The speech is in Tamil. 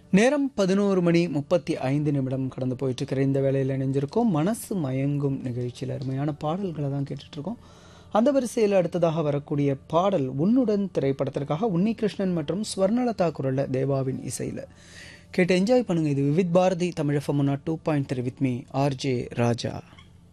நேரம் 11:35 கடந்து போயிட்டு இருக்கிற இந்த வேளையில் இணைஞ்சிருக்கோம். மனசு மயங்கும் நிகழ்ச்சியில் அருமையான பாடல்களை தான் கேட்டுட்ருக்கோம். அந்த வரிசையில் அடுத்ததாக வரக்கூடிய பாடல் உன்னுடன் திரைப்படத்திற்காக உன்னிகிருஷ்ணன் மற்றும் ஸ்வர்ணலதா குரலில் தேவாவின் இசையில் கேட்டு என்ஜாய் பண்ணுங்க. இது Vividh Bharathi Tamil FM 2.3 with me RJ Raja.